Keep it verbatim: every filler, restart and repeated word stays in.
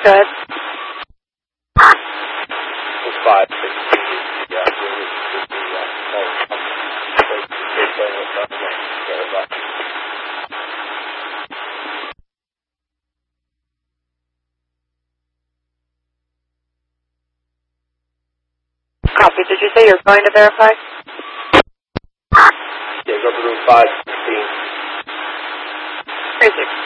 Go ahead. It's five sixteen. Yeah, really, Copy. Did you say you're going to verify? Yeah, go to room five sixteen. three six.